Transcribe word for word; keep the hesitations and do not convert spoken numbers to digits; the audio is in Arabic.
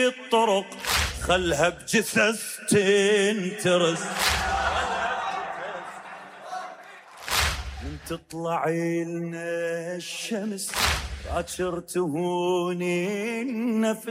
الطرق خلها بجثث تنترس. من تطلعي لنا الشمس باكر تهوني النفس.